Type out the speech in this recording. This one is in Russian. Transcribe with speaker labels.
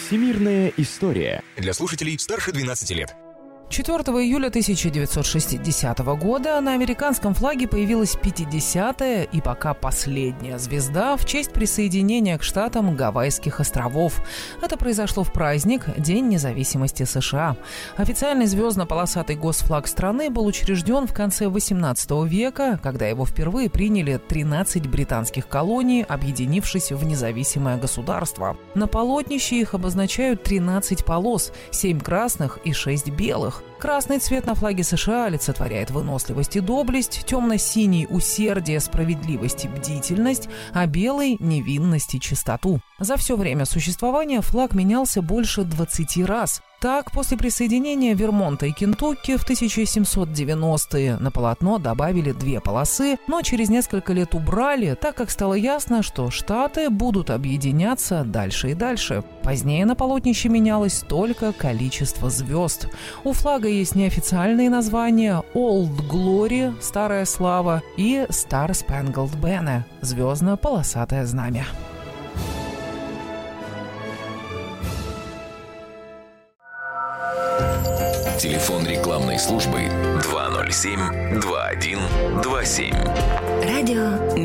Speaker 1: Всемирная история.
Speaker 2: Для слушателей старше 12 лет.
Speaker 3: 4 июля 1960 года на американском флаге появилась 50-я и пока последняя звезда в честь присоединения к штатам Гавайских островов. Это произошло в праздник День независимости США. Официальный звездно-полосатый госфлаг страны был учрежден в конце XVIII века, когда его впервые приняли 13 британских колоний, объединившись в независимое государство. На полотнище их обозначают 13 полос, 7 красных и 6 белых. Красный цвет на флаге США олицетворяет выносливость и доблесть, темно-синий – усердие, справедливость и бдительность, а белый – невинность и чистоту. За все время существования флаг менялся больше 20 раз. Так, после присоединения Вермонта и Кентукки в 1790-е на полотно добавили 2 полосы, но через несколько лет убрали, так как стало ясно, что штаты будут объединяться дальше и дальше. Позднее на полотнище менялось только количество звезд. У флага есть неофициальные названия Old Glory – Старая Слава и Star Spangled Banner – Звездно-полосатое знамя.
Speaker 4: Телефон рекламной службы 207-2127.
Speaker 5: Радио